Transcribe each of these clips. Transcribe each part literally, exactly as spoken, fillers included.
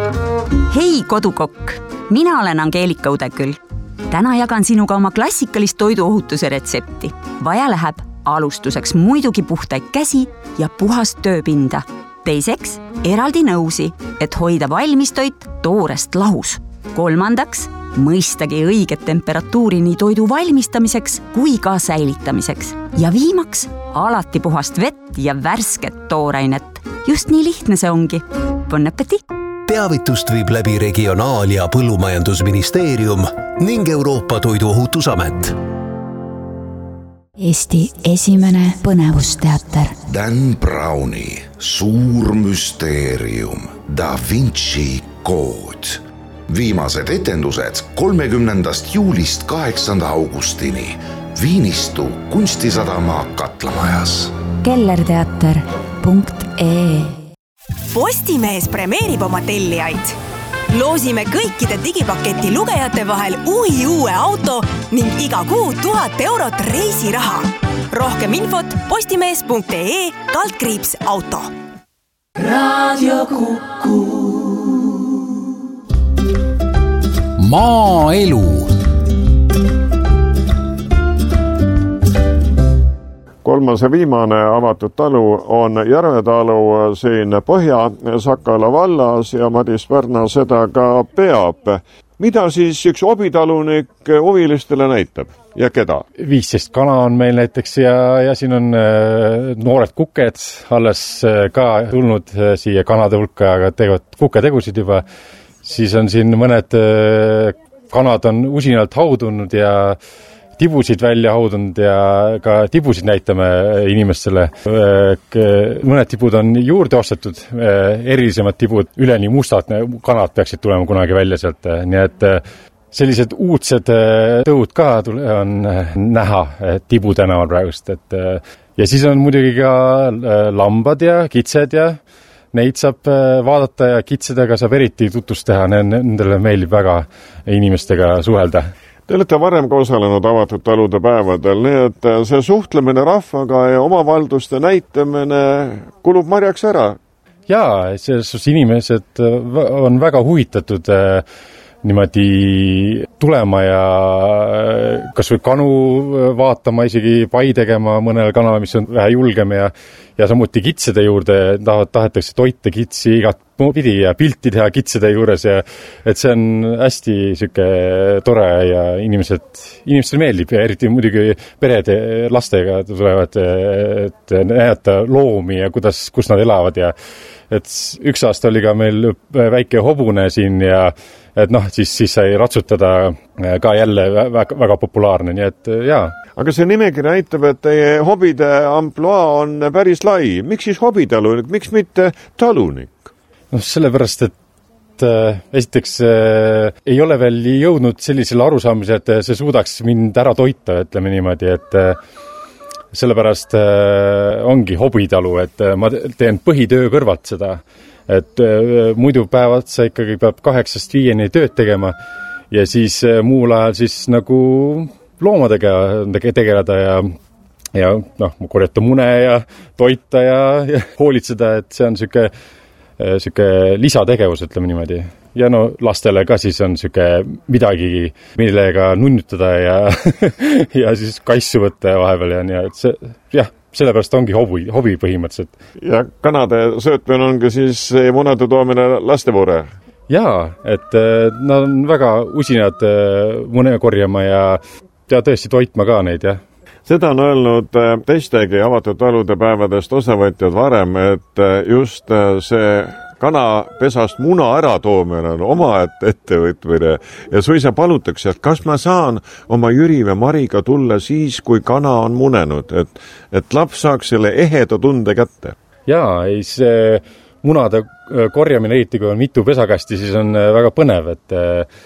Hei kodukokk, mina olen Angeelika Udeküll. Täna jagan sinuga oma klassikalist toiduohutuse retsepti. Vaja läheb alustuseks muidugi puhtaid käsi ja puhast tööpinda. Teiseks eraldi nõusi, et hoida valmistoit toorest lahus. Kolmandaks mõistagi õiget temperatuuri nii toidu valmistamiseks kui ka säilitamiseks. Ja viimaks alati puhast vett ja värsket toorainet. Just nii lihtne see ongi. Bon appétit! Teavitust viib läbi Regionaal- ja Põllumajandusministeerium ning Euroopa Toiduohutusamet. Eesti esimene põnevusteater. Dan Browni Suur müsteerium Da Vinci kood. Viimased etendused kolmekümnendast juulist kaheksanda augustini Viinistu kunstisadama Katlamajas. kellerteater punkt ee Postimees premeerib oma tellijaid. Loosime kõikide digipaketi lugejate vahel uhi uue auto ning iga kuu tuhat eurot reisiraha. Rohkem infot postimees punkt ee kaldkriips auto. Radio Kuku. Maaelu. Kolmas ja viimane avatud talu on Järvetalu siin Põhja-Sakala vallas ja Madis Pärna seda ka peab. Mida siis üks hobitalunik huvilistele näitab ja keda? viisteist kana on meil näiteks ja, ja siin on noored kuked alles ka tulnud siia kanade hulka, aga teevad kuketegusid juba. Siis on siin mõned kanad on usinalt haudunud ja tibusid välja haudunud ja ka tibusid näitame inimestele. Mõned tibud on juurde ostetud, erilisemad tibud, üleni mustad kanad peaksid tulema kunagi välja sealt. Nii et sellised uudsed tõud ka on näha Tibu tänaval praegust. Et, ja siis on muidugi ka lambad ja kitsed ja neid saab vaadata ja kitsedega saab eriti tutvust teha. Nendele meeldib väga inimestega suhelda. Te olete varem ka osalenud avatud talude päevadel, nii et see suhtlemine rahvaga ja omavalduste näitamine kulub marjaks ära. Jaa, selles inimesed on väga huvitatud niimoodi tulema ja kas või kanu vaatama, isegi pai tegema mõnel kanal, mis on vähe julgem ja, ja samuti kitsede juurde tahet, tahetakse toita kitsi igat pidi ja pilti teha kitsede juures ja et see on hästi süke tore ja inimesed, inimestel meeldib ja eriti muidugi perede lastega tulevad, et näidata loomi ja kuidas, kus nad elavad ja et üks aasta oli ka meil väike hobune siin ja et noh, siis, siis sai ratsutada ka jälle väga, väga populaarne, nii et jaa. Aga see nimegi näitab, et teie hobide amploa on päris lai. Miks siis hobitalunik, miks mitte talunik? No sellepärast, et äh, esiteks äh, ei ole veel jõudnud sellisele arusaamise, et see suudaks mind ära toita, ütleme niimoodi, et äh, sellepärast äh, ongi hobitalu, et äh, ma teen põhitöö kõrvalt seda. Et äh, muidu päevad sa ikkagi peab kaheksast viieni tööd tegema ja siis äh, muul ajal siis nagu loomadega tegeleda ja, ja noh, korjata mune ja toita ja, ja hoolitseda, et see on süke, süke lisategevus, ütleme niimoodi. Ja no lastele ka siis on süke midagi, millega nunnutada ja, ja siis kaissu võtta vahepeal ja nii, et see, jah, sellepärast ongi hobi, hobi põhimõtteliselt. Ja kanade söötmine ongi siis munade toomine lastevuure? Jaa, et nad on väga usinad mune korjama ja, ja tõesti toitma ka neid, jah. Seda on öelnud teistegi avatud talude päevadest osavõtjad varem, et just see kanapesast muna äratoomine on oma ettevõtmine ja suisa palutakse, et kas ma saan oma Jüri või Mariga tulla siis, kui kana on munenud, et, et laps saaks selle eheda tunde kätte. Jaa, ei see munade korjamine, eriti kui on mitu pesakasti, siis on väga põnev, et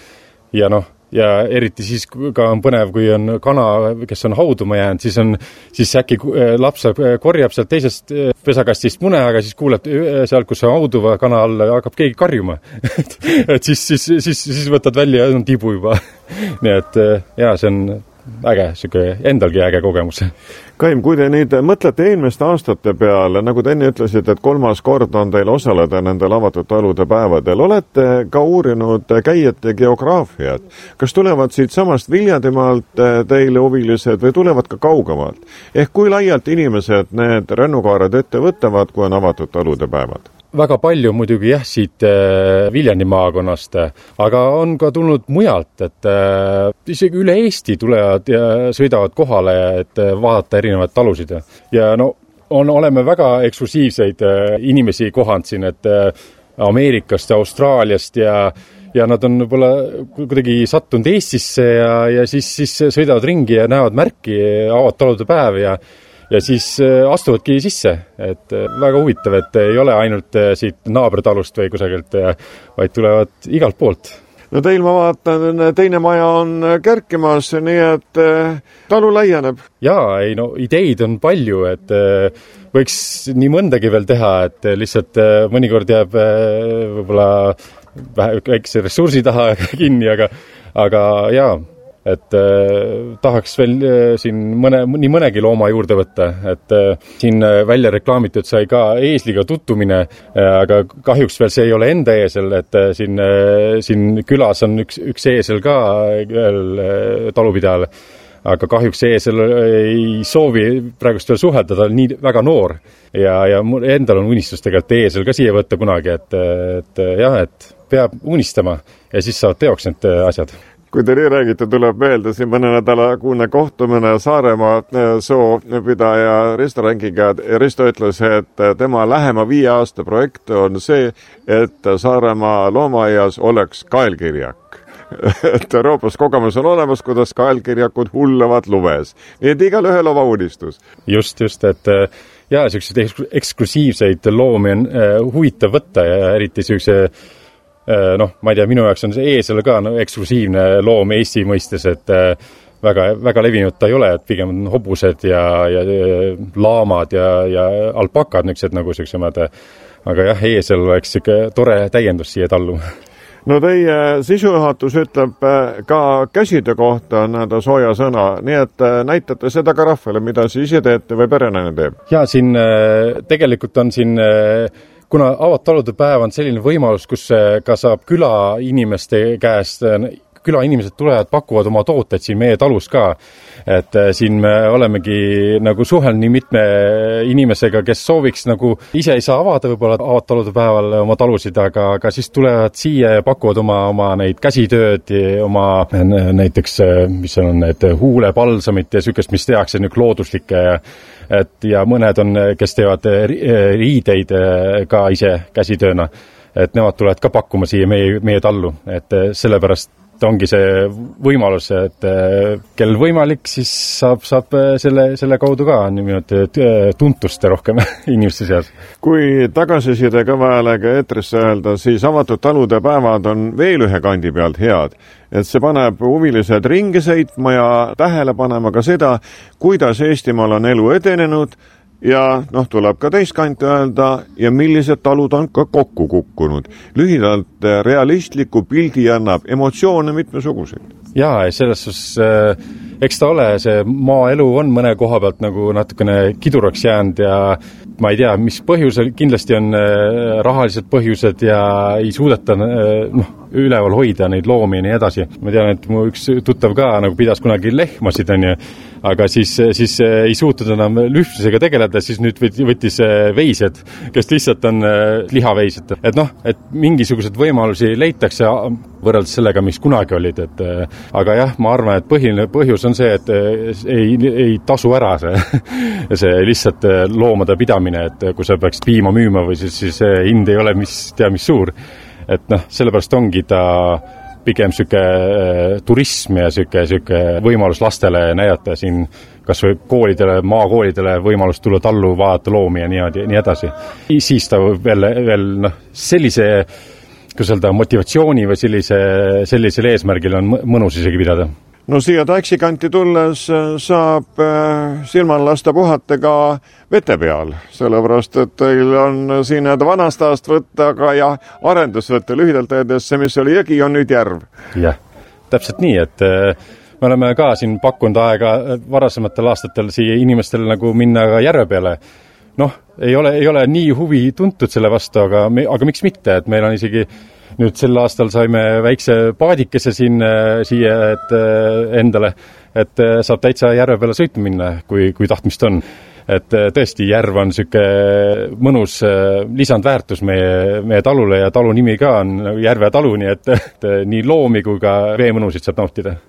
ja noh, ja eriti siis ka on põnev, kui on kana, kes on hauduma jäänud, siis on, siis äkki laps korjab sealt teisest pesakastist mune, aga siis kuuled seal, kus on hauduva kana all, hakkab keegi karjuma. et siis, siis, siis, siis võtad välja ja on tibu juba. Nii et jaa, see on äge, siuke endalgi äge kogemus. Kaim, kui te nüüd mõtlete eelmiste aastate peale, nagu te enne ütlesid, et kolmas kord on teil osaleda nendel avatud talude päevadel, olete ka uurinud käijate geograafiat. Kas tulevad siit samast Viljadimaalt teile huvilised või tulevad ka kaugemalt? Ehk kui laialt inimesed need rennukaared ette võtavad, kui on avatud talude päevad? Väga palju muidugi jah siit Viljandi maakonnast, aga on ka tulnud mujalt, et isegi üle Eesti tulevad ja sõidavad kohale, et vaadata erinevaid talusid. Ja no, on, oleme väga eksklusiivseid inimesi kohanud siin, et Ameerikast ja Austraaliast ja ja nad on võib-olla kuidagi sattunud Eestisse ja, ja siis, siis sõidavad ringi ja näevad märki avatud talude päev ja ja siis astuvadki sisse, et väga huvitav, et ei ole ainult siit naabritalust või kusagilt, vaid tulevad igalt poolt. No teil ma vaatan, teine maja on kärkimas, nii et talu laieneb. Jaa, ei no ideid on palju, et võiks nii mõndagi veel teha, et lihtsalt mõnikord jääb võib-olla väikse ressursi taha kinni, aga, aga jaa, et äh, tahaks veel äh, siin mõne, nii mõnegi looma juurde võtta, et äh, siin välja reklaamitud sai ka eesliga tuttumine, äh, aga kahjuks veel see ei ole enda eesel, et äh, siin, äh, siin külas on üks, üks eesel ka veel äh, talupidajal, aga kahjuks eesel ei soovi praegust veel suhelda, ta on nii väga noor ja, ja endal on unistus tegelikult eesel ka siia võtta kunagi, et, et jah, et peab unistama ja siis saavad teoks need asjad. Kui te nii räägite, tuleb meelde siin mõne nädala kuune kohtumine Saaremaa soopidaja Risto Ränkiga. Risto ütles, et tema lähema viie aasta projekt on see, et Saaremaa loomaaias oleks kaelkirjak. Et Euroopas kogemus on olemas, kuidas kaelkirjakud hullavad lumes. Nii et igal ühel oma unistus. Just, just, et ja, selliseid eksklusiivseid loomi on huvitav võtta ja eriti selline noh, ma ei tea, minu jaoks on see eesel ka no, eksklusiivne loom Eesti mõistes, et väga, väga levinud ta ei ole, et pigem on hobused ja, ja laamad ja, ja alpakad niisugused nagu sellisemad, aga jah, eesel oleks siuke tore täiendus siia tallu. No teie sisujuhatus ütleb ka käside kohta näida sooja sõna, nii et näitate seda ka rahvale, mida siis ise teete või perenäine teeb? Ja siin tegelikult on siin kuna avatud talude päev on selline võimalus, kus ka saab küla inimeste käest, küla inimesed tulevad, pakuvad oma tooteid siin meie talus ka. Et siin me olemegi nagu suhelnud nii mitme inimesega, kes sooviks nagu ise ei saa avada võib-olla avatud talude päeval oma talusid, aga, aga siis tulevad siia ja pakuvad oma, oma neid käsitööd, oma näiteks, mis on need huulepalsamid ja sükest, mis tehakse nüüd looduslike et ja mõned on, kes teevad riideid ka ise käsitööna, et nemad tulevad ka pakkuma siia meie, meie tallu, et sellepärast ongi see võimalus, et kel võimalik, siis saab, saab selle, selle kaudu ka niimoodi tuntust rohkem inimeste seas. Kui tagasiside kõvajalega eetrisse öelda, siis avatud talude päevad on veel ühe kandi pealt head, et see paneb huvilised ringi sõitma ja tähele panema ka seda, kuidas Eestimaal on elu edenenud ja noh, tuleb ka teistkant öelda ja millised talud on ka kokku kukkunud. Lühidalt realistliku pildi annab emotsioone mitmesuguseid. Jaa, selles suhtes, eks ta ole, see maaelu on mõne koha pealt nagu natukene kiduraks jäänud ja ma ei tea, mis põhjusel, kindlasti on rahalised põhjused ja ei suudeta noh, üleval hoida neid loomi ja nii edasi. Ma tean, et mu üks tuttav ka nagu pidas kunagi lehmasid, on ju, aga siis, siis ei suutud enam lühtusega tegeleda, siis nüüd võttis veised, kes lihtsalt on lihaveised. Et noh, et mingisugused võimalusi leitakse võrreldes sellega, mis kunagi olid. Et, aga jah, ma arvan, et põhiline põhjus on see, et ei, ei tasu ära see, see lihtsalt loomade pidamine, et kui sa peaks piima müüma või siis, siis hind ei ole mis, tea mis suur. Et noh, sellepärast ongi ta pigem süke turism ja süke, süke võimalus lastele näidata siin kas või koolidele, maakoolidele võimalus tulla tallu, vaadata loomi ja nii, nii edasi. Siis ta veel, veel noh, sellise kus öelda, motivatsiooni või sellise, sellisel eesmärgil on mõnus isegi pidada. No siia taksikanti tulles saab silmal lasta puhata ka vete peal, sellepärast, et teil on siin vanast aast võtta aga ja arendus võtta lühidalt öeldes, see, mis oli jõgi, on nüüd järv. Jah, täpselt nii, et me oleme ka siin pakkunud aega varasematel aastatel siia inimestel nagu minna ka järve peale. Noh, ei ole, ei ole nii huvi tuntud selle vastu, aga, me, aga miks mitte, et meil on isegi nüüd sel aastal saime väikse paadikese siin siia et, endale, et saab täitsa järve peale sõitu minna, kui, kui tahtmist on. Et tõesti, järv on süke mõnus lisandväärtus meie, meie talule ja talu nimi ka on järve talu, nii et, et nii loomi kui ka veemõnusid saab nautida.